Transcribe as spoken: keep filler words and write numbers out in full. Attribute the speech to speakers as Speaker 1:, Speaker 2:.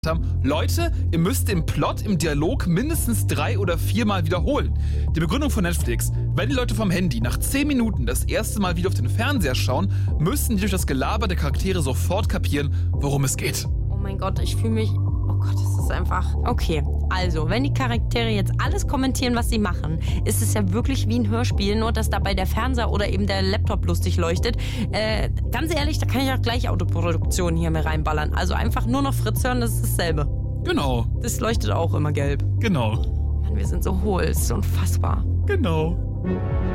Speaker 1: haben, Leute, ihr müsst den Plot im Dialog mindestens drei oder viermal wiederholen. Die Begründung von Netflix: Wenn die Leute vom Handy nach zehn Minuten das erste Mal wieder auf den Fernseher schauen, müssen die durch das Gelaber der Charaktere sofort kapieren, worum es geht.
Speaker 2: Oh mein Gott, ich fühle mich... Oh Gott, das ist einfach... Okay, also, wenn die Charaktere jetzt alles kommentieren, was sie machen, ist es ja wirklich wie ein Hörspiel, nur dass dabei der Fernseher oder eben der Laptop lustig leuchtet. Äh, ganz ehrlich, da kann ich auch gleich Autoproduktion hier mehr reinballern. Also einfach nur noch Fritz hören, das ist dasselbe.
Speaker 1: Genau.
Speaker 2: Das leuchtet auch immer gelb.
Speaker 1: Genau.
Speaker 2: Mann, wir sind so hohl, es ist unfassbar.
Speaker 1: Genau.